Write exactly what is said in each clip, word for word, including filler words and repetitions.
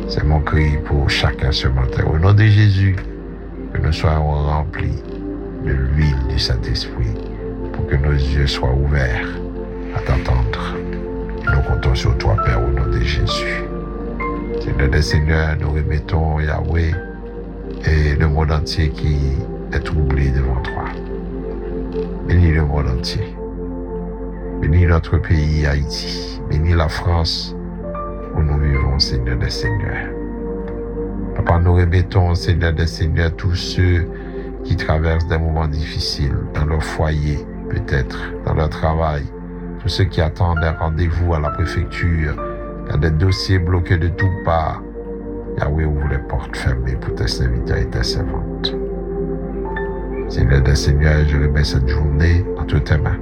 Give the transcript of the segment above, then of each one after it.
C'est mon cri pour chacun ce matin. Au nom de Jésus, que nous soyons remplis de l'huile du Saint-Esprit pour que nos yeux soient ouverts à t'entendre. Nous comptons sur toi, Père, au nom de Jésus. Seigneur des Seigneurs, nous remettons Yahweh et le monde entier qui est troublé devant toi. Bénis le monde entier. Bénis notre pays, Haïti. Bénis la France où nous vivons, Seigneur des Seigneurs. Papa, nous remettons, Seigneur des Seigneurs, tous ceux qui traversent des moments difficiles dans leur foyer, peut-être, dans leur travail, tous ceux qui attendent un rendez-vous à la préfecture, dans des dossiers bloqués de toutes parts. Yahweh, ouvre les portes fermées pour tes serviteurs et tes servantes. Seigneur des Seigneurs, je remets cette journée entre tes mains.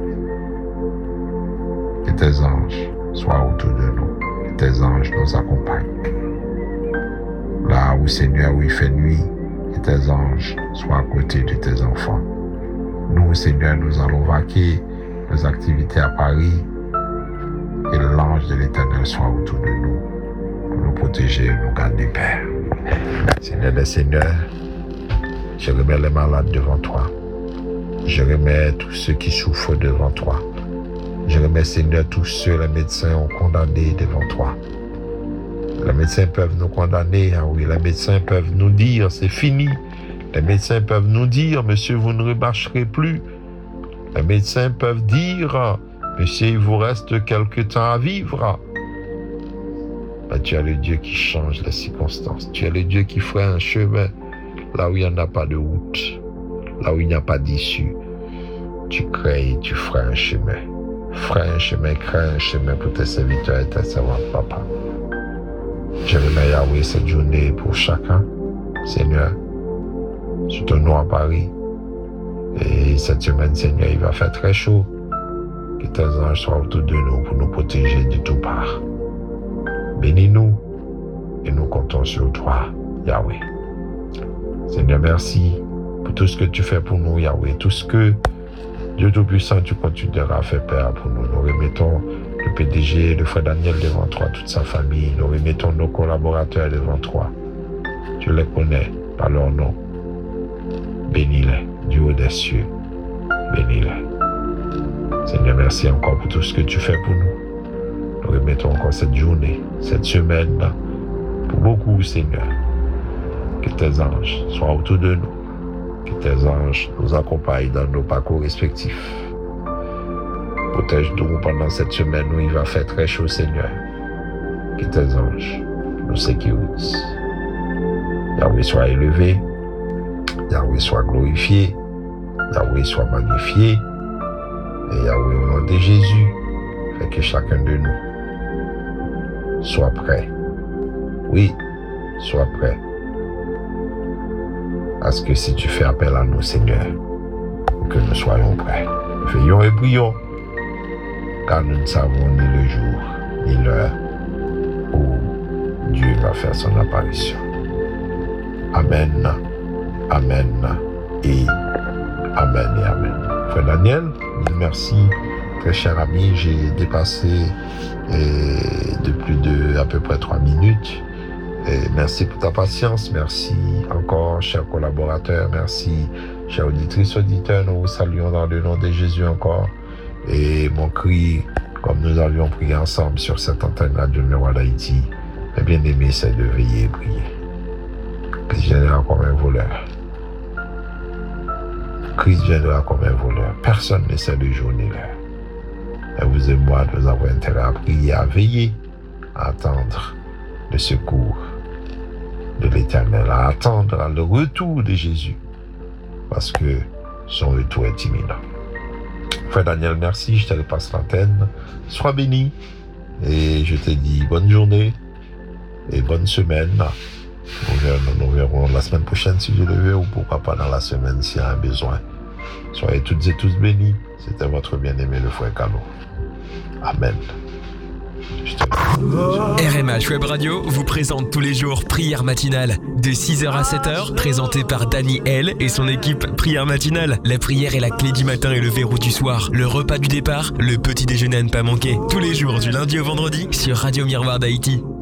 Que tes anges soient autour de nous, que tes anges nous accompagnent. Là où, Seigneur, où il fait nuit, que tes anges soient à côté de tes enfants. Nous, Seigneur, nous allons vaquer nos activités à Paris, et l'ange de l'Éternel soit autour de nous, pour nous protéger et nous garder, Père. Seigneur des Seigneurs, je remets les malades devant toi. Je remets tous ceux qui souffrent devant toi. Je remets, Seigneur, tous ceux, les médecins ont condamnés devant toi. Les médecins peuvent nous condamner, ah oui, les médecins peuvent nous dire, c'est fini. Les médecins peuvent nous dire, monsieur, vous ne remarcherez plus. Les médecins peuvent dire, monsieur, il vous reste quelque temps à vivre. Mais tu es le Dieu qui change les circonstances. Tu es le Dieu qui fera un chemin là où il n'y en a pas de route, là où il n'y a pas d'issue. Tu crées, tu feras un chemin. Feras un chemin, crée un chemin pour tes serviteurs et tes servantes, papa. Je remets Yahweh cette journée pour chacun, Seigneur. Sous ton nom à Paris. Et cette semaine, Seigneur, il va faire très chaud. Que tes anges soient autour de nous pour nous protéger de tout part. Bénis-nous et nous comptons sur toi, Yahweh. Seigneur, merci pour tout ce que tu fais pour nous, Yahweh. Tout ce que Dieu Tout-Puissant, tu continueras à faire, Père, pour nous. Nous remettons le P D G, le frère Daniel devant toi, toute sa famille. Nous remettons nos collaborateurs devant toi. Tu les connais par leur nom. Bénis-les du haut des cieux. Bénis-les. Seigneur, merci encore pour tout ce que tu fais pour nous. Nous remettons encore cette journée, cette semaine, pour beaucoup, Seigneur. Que tes anges soient autour de nous. Que tes anges nous accompagnent dans nos parcours respectifs. Protège-nous pendant cette semaine où il va faire très chaud, Seigneur. Que tes anges nous sécurisent. Yahweh soit élevé. Yahweh soit glorifié. Yahweh soit magnifié. Et Yahweh, au nom de Jésus, fait que chacun de nous soit prêt. Oui, soit prêt. Parce que si tu fais appel à nous, Seigneur, que nous soyons prêts. Veillons et prions, car nous ne savons ni le jour, ni l'heure où Dieu va faire son apparition. Amen, Amen et Amen et Amen. Frère Daniel, merci, très cher ami, j'ai dépassé et, de plus de à peu près trois minutes. Et merci pour ta patience, merci encore, chers collaborateurs, merci, chers auditrices, auditeurs, nous vous saluons dans le nom de Jésus encore. Et mon cri, comme nous avions prié ensemble sur cette antenne radio Miroir d'Haïti, mes bien-aimés, c'est de veiller et prier. Christ viendra comme un voleur. Christ viendra comme un voleur. Personne ne sait le jour ni l'heure. Et vous et moi, nous avons intérêt à prier, à veiller, à attendre le secours de l'Éternel, à attendre le retour de Jésus, parce que son retour est imminent. Frère Daniel, merci, je te repasse l'antenne. Sois béni, et je te dis bonne journée et bonne semaine. Nous verrons, nous verrons la semaine prochaine si je le veux, ou pourquoi pas dans la semaine s'il y a un besoin. Soyez toutes et tous bénis. C'était votre bien-aimé, le frère Cano. Amen. R M H Web Radio vous présente tous les jours Prière Matinale de six heures à sept heures, présenté par Danny L et son équipe Prière Matinale. La prière est la clé du matin et le verrou du soir. Le repas du départ, le petit déjeuner à ne pas manquer. Tous les jours du lundi au vendredi sur Radio Miroir d'Haïti.